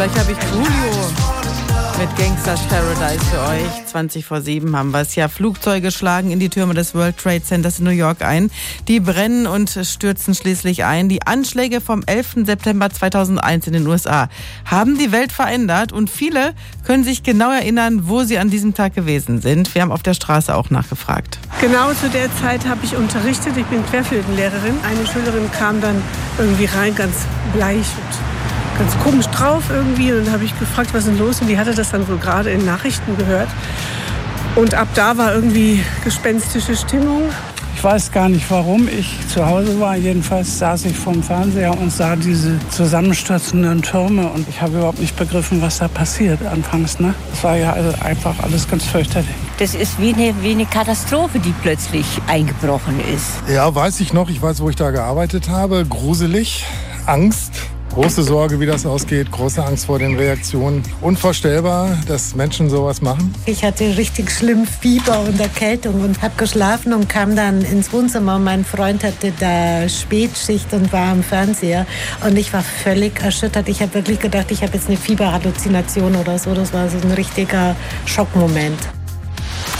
Gleich habe ich Julio mit Gangsters Paradise für euch. 7:20 haben wir es. Ja, Flugzeuge schlagen in die Türme des World Trade Centers in New York ein. Die brennen und stürzen schließlich ein. Die Anschläge vom 11. September 2001 in den USA haben die Welt verändert und viele können sich genau erinnern, wo sie an diesem Tag gewesen sind. Wir haben auf der Straße auch nachgefragt. Genau zu der Zeit habe ich unterrichtet. Ich bin Querflötenlehrerin. Eine Schülerin kam dann irgendwie rein, ganz bleich und ganz komisch drauf irgendwie. Und dann habe ich gefragt, was ist denn los? Und die hatte das dann wohl gerade in Nachrichten gehört. Und ab da war irgendwie gespenstische Stimmung. Ich weiß gar nicht, warum ich zu Hause war. Jedenfalls saß ich vorm Fernseher und sah diese zusammenstürzenden Türme. Und ich habe überhaupt nicht begriffen, was da passiert anfangs. Ne? Das war ja also einfach alles ganz fürchterlich. Das ist wie eine Katastrophe, die plötzlich eingebrochen ist. Ja, weiß ich noch. Ich weiß, wo ich da gearbeitet habe. Gruselig, Angst. Große Sorge, wie das ausgeht, große Angst vor den Reaktionen. Unvorstellbar, dass Menschen sowas machen. Ich hatte richtig schlimm Fieber und Erkältung und habe geschlafen und kam dann ins Wohnzimmer. Mein Freund hatte da Spätschicht und war am Fernseher. Und ich war völlig erschüttert. Ich habe wirklich gedacht, ich habe jetzt eine Fieberhalluzination oder so. Das war so ein richtiger Schockmoment.